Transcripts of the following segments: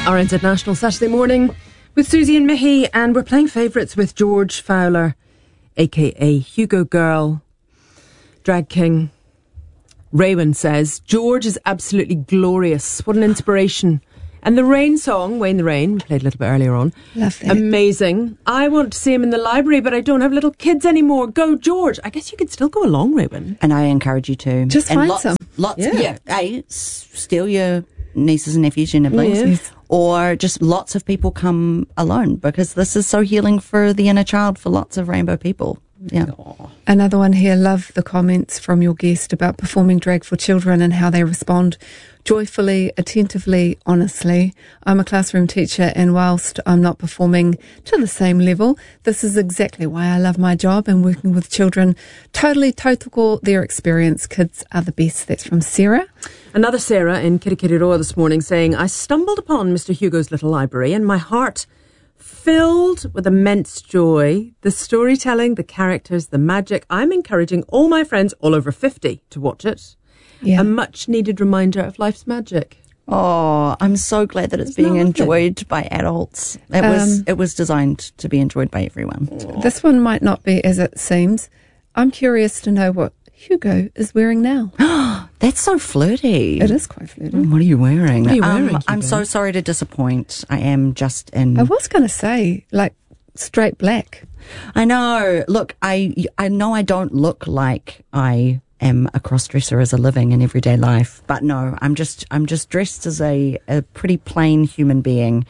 RNZ National Saturday morning with Susie and Mickey, and we're playing favourites with George Fowler, aka Hugo Girl, Drag King. Raywin says, George is absolutely glorious. What an inspiration. And the Rain song, Wayne the Rain, we played a little bit earlier on. Lovely. Amazing. I want to see him in the library, but I don't have little kids anymore. Go, George. I guess you could still go along, Raywin. And I encourage you to. Just and find lots, some. Lots, Yeah. steal your nieces and nephews, your nibblings. Yes. Or just lots of people come alone, because this is so healing for the inner child for lots of rainbow people. Yeah. Another one here, love the comments from your guest about performing drag for children and how they respond joyfully, attentively, honestly. I'm a classroom teacher, and whilst I'm not performing to the same level, this is exactly why I love my job and working with children. Totally total their experience. Kids are the best. That's from Sarah. Another Sarah in Kirikiriroa this morning saying, I stumbled upon Mr. Hugo's little library and my heart filled with immense joy. The storytelling, the characters, the magic. I'm encouraging all my friends all over 50 to watch it. Yeah. A much needed reminder of life's magic. Oh, I'm so glad that it's being enjoyed by adults. It was designed to be enjoyed by everyone. This one might not be as it seems. I'm curious to know what Hugo is wearing now. That's so flirty. It is quite flirty. What are you wearing? What are you wearing, I'm Hugo? so sorry to disappoint. I am just in. I was going to say, like, straight black. I know. Look, I know I don't look like I am a crossdresser as a living in everyday life, but no, I'm just dressed as a pretty plain human being.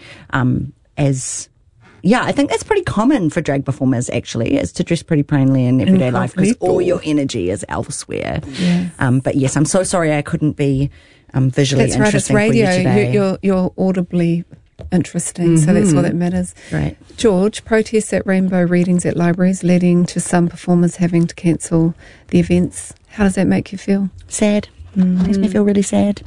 I think that's pretty common for drag performers, actually, is to dress pretty plainly in everyday life because all your energy is elsewhere. Yeah. But yes, I'm so sorry I couldn't be visually That's right, it's interesting radio. for you today. You're audibly interesting, so that's all that matters. Right. George, protests at rainbow readings at libraries leading to some performers having to cancel the events. How does that make you feel? Sad. Makes me feel really sad.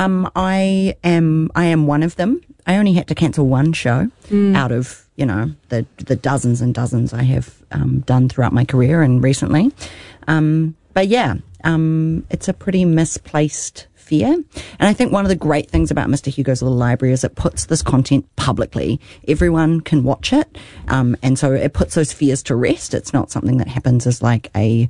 I am one of them. I only had to cancel one show out of, the dozens and dozens I have done throughout my career and recently. But yeah, it's a pretty misplaced fear. And I think one of the great things about Mr. Hugo's Little Library is it puts this content publicly. Everyone can watch it. And so it puts those fears to rest. It's not something that happens as like a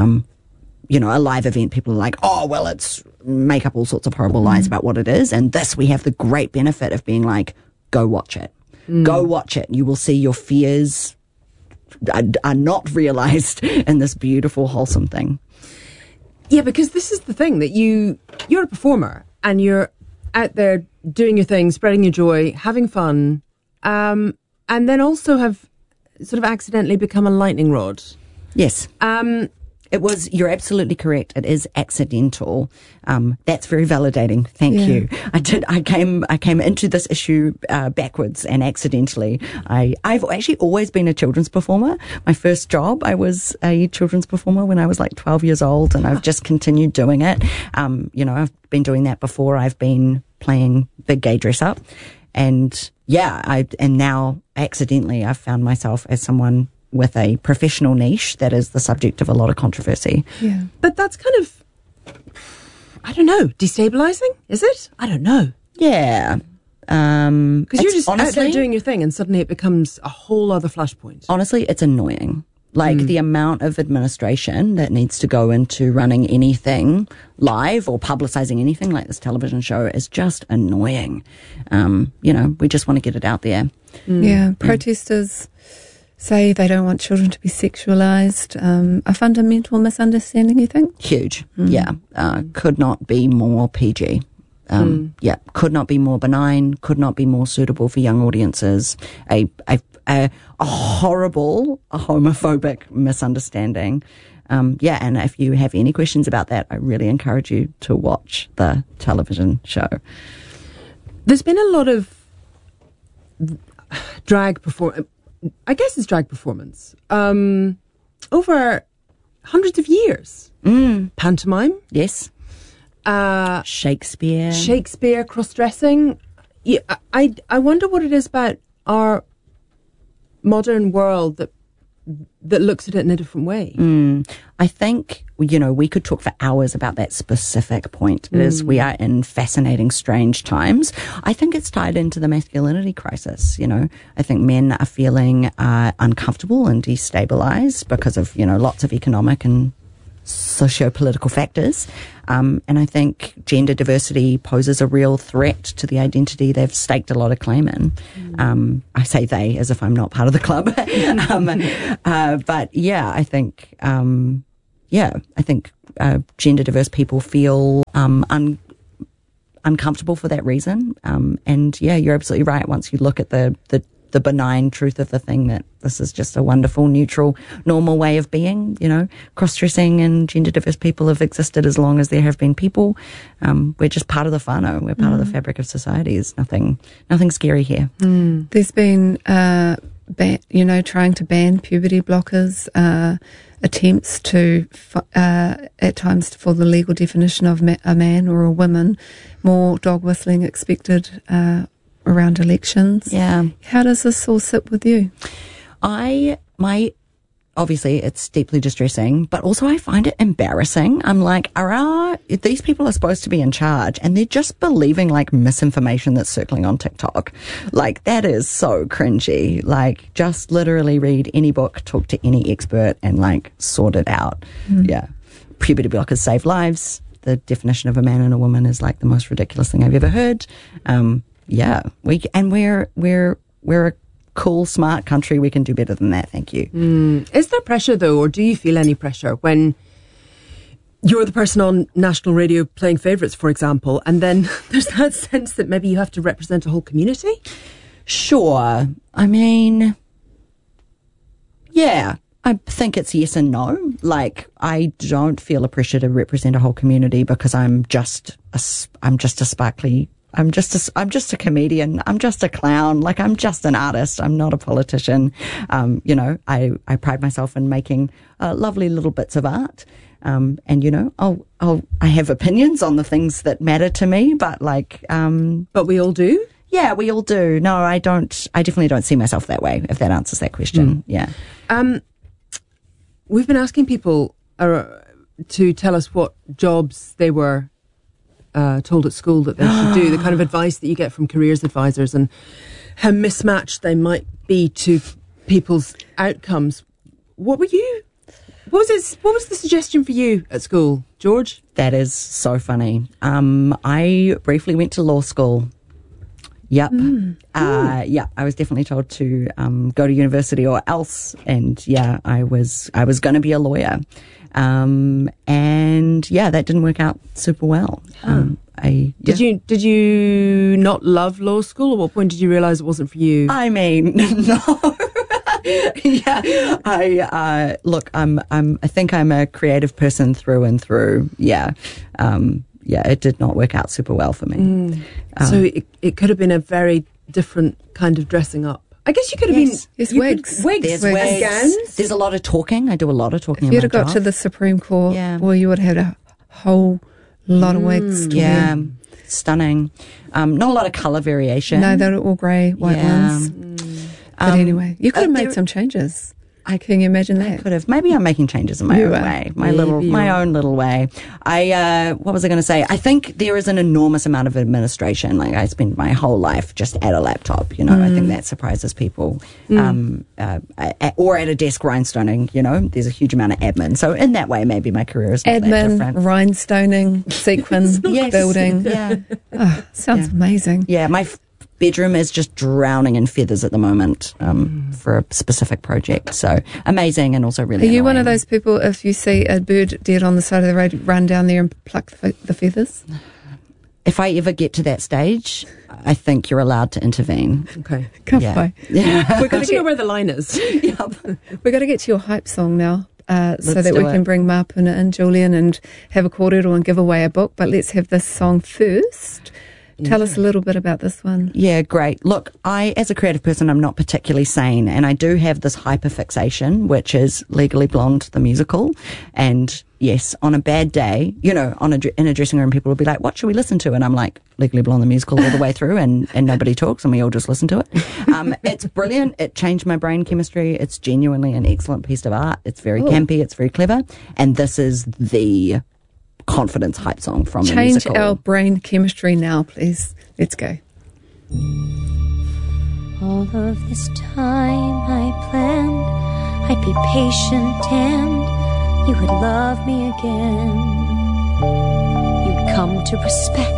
live event. People are like, oh, well, it's make up all sorts of horrible lies about what it is. And this, we have the great benefit of being like, go watch it. Go watch it. You will see your fears are not realized in this beautiful, wholesome thing. Yeah, because this is the thing, that you're a performer and you're out there doing your thing, spreading your joy, having fun, and then also have sort of accidentally become a lightning rod. Yes. You're absolutely correct. It is accidental. That's very validating. Thank you. I came into this issue backwards and accidentally. I've actually always been a children's performer. My first job, I was a children's performer when I was like 12 years old, and I've just continued doing it. I've been doing that before. I've been playing big gay dress up, and now accidentally I've found myself as someone with a professional niche that is the subject of a lot of controversy. Yeah. But that's kind of, I don't know, destabilising, is it? I don't know. Yeah. Because you're just out there doing your thing and suddenly it becomes a whole other flashpoint. Honestly, it's annoying. Like the amount of administration that needs to go into running anything live or publicising anything like this television show is just annoying. We just want to get it out there. Yeah. Protesters say they don't want children to be sexualised. A fundamental misunderstanding, you think? Huge. Yeah. Could not be more PG. Could not be more benign, could not be more suitable for young audiences. A horrible, homophobic misunderstanding. And if you have any questions about that, I really encourage you to watch the television show. There's been a lot of drag performance. I guess it's drag performance over hundreds of years. Pantomime, Yes. Shakespeare, cross-dressing. Yeah, I wonder what it is about our modern world that looks at it in a different way. I think we could talk for hours about that specific point. It is, we are in fascinating, strange times. I think it's tied into the masculinity crisis. I think men are feeling uncomfortable and destabilized because of, lots of economic and socio-political factors. And I think gender diversity poses a real threat to the identity they've staked a lot of claim in. I say they as if I'm not part of the club. But yeah, I think, gender diverse people feel uncomfortable for that reason. And yeah, you're absolutely right. Once you look at the benign truth of the thing, that this is just a wonderful, neutral, normal way of being. Cross-dressing and gender diverse people have existed as long as there have been people. We're just part of the whānau. We're part of the fabric of society. There's nothing scary here. There's been, trying to ban puberty blockers, attempts to, at times, for the legal definition of a man or a woman, more dog whistling expected around elections. Yeah. How does this all sit with you? Obviously it's deeply distressing, but also I find it embarrassing. I'm like, these people are supposed to be in charge and they're just believing like misinformation that's circling on TikTok. Like, that is so cringy. Like, just literally read any book, talk to any expert and like sort it out. Yeah. Puberty blockers save lives. The definition of a man and a woman is like the most ridiculous thing I've ever heard. Yeah, we're a cool, smart country. We can do better than that. Thank you. Is there pressure though, or do you feel any pressure when you're the person on national radio playing favourites, for example, and then there's that sense that maybe you have to represent a whole community? Sure. I mean, yeah. I think it's yes and no. Like, I don't feel a pressure to represent a whole community because I'm just a comedian. I'm just a clown. Like, I'm just an artist. I'm not a politician. I pride myself in making lovely little bits of art. And I have opinions on the things that matter to me, but but we all do. Yeah, we all do. No, I don't. I definitely don't see myself that way, if that answers that question. Yeah. We've been asking people to tell us what jobs they were told at school that they should do, the kind of advice that you get from careers advisors and how mismatched they might be to people's outcomes. What was the suggestion for you at school, George? That is so funny. I briefly went to law school. Yep. Yeah, I was definitely told to go to university or else. And yeah, I was going to be a lawyer. And yeah, that didn't work out super well. Did you not love law school? At what point did you realise it wasn't for you? I mean, no. Yeah, I think I'm a creative person through and through. Yeah. Yeah, it did not work out super well for me. So it could have been a very different kind of dressing up. I guess you could have been... There's wigs. There's wigs. Gowns. There's a lot of talking. I do a lot of talking. If you'd have got to the Supreme Court, well, you would have had a whole lot of wigs. Yeah, stunning. Not a lot of colour variation. No, they're all grey, white ones. But anyway, you could have made some changes. Can you imagine that? I could have. Maybe I'm making changes in my own way, my own little way. What was I going to say? I think there is an enormous amount of administration. Like, I spend my whole life just at a laptop. I think that surprises people. Or at a desk rhinestoning. There's a huge amount of admin. So in that way, maybe my career is not that different. Rhinestoning, sequin, building. Yeah. Sounds amazing. Yeah, my bedroom is just drowning in feathers at the moment for a specific project. So amazing and also really Are you annoying. one of those people, if you see a bird dead on the side of the road, run down there and pluck the feathers? If I ever get to that stage, I think you're allowed to intervene. Okay. Yeah. We're going to know where the line is. We've got to get to your hype song now. So that we can bring Mapuna and Julian and have a kōrero and give away a book. But let's have this song first. Tell us a little bit about this one. Yeah, great. Look, I, as a creative person, I'm not particularly sane, and I do have this hyperfixation, which is Legally Blonde, the musical, and yes, on a bad day, in a dressing room, people will be like, what should we listen to? And I'm like, Legally Blonde the musical all the way through, and nobody talks, and we all just listen to it. It's brilliant. It changed my brain chemistry. It's genuinely an excellent piece of art. It's very campy. It's very clever. And this is the confidence hype song from the musical. Change our brain chemistry now, please. Let's go. All of this time I planned I'd be patient and you would love me again. You'd come to respect